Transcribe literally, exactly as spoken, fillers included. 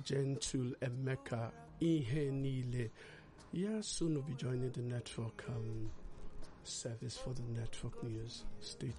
Gentle Emeka Ihe Niile. Yeah, soon we'll be joining the network um, service for the network news. Stay